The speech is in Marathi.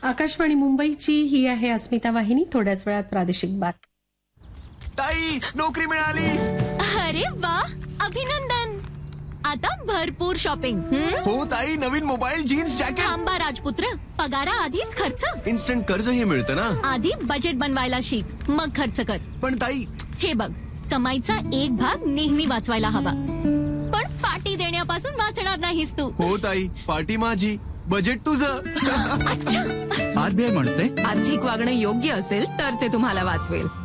आकाशवाणी मुंबईची ही आहे अस्मिता वाहिनी. थोड्याच वेळात प्रादेशिक बात. ताई, नोकरी मिळाली. अरे वा, अभिनंदन. आता भरपूर शॉपिंग. हो ताई, नवीन मोबाईल, जीन्स, जॅकेट. थांबा राजपुत्र, पगारा आधीच खर्च. इन्स्टंट कर्जही मिळतं ना. आधी बजेट बनवायला शिक, मग खर्च कर. पण ताई, हे बघ, कमाईचा एक भाग नेहमी वाचवायला हवा, पण पार्टी देण्यापासून वाचणार नाहीस तू. हो ताई, पार्टी माझी, बजेट तुझं. अच्छा. आरबीआय म्हणते आर्थिक वागणं योग्य असेल तर ते तुम्हाला वाचवेल.